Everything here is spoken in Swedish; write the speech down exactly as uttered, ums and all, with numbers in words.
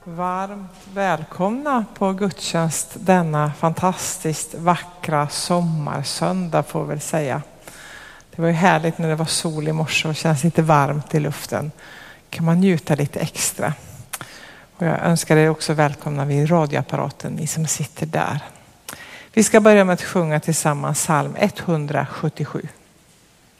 Varmt välkomna på gudstjänst denna fantastiskt vackra sommarsöndag får vi väl säga. Det var ju härligt när det var sol i morse och känns lite varmt i luften. Kan man njuta lite extra. Och jag önskar er också välkomna vid radioapparaten, ni som sitter där. Vi ska börja med att sjunga tillsammans psalm etthundrasjuttiosju.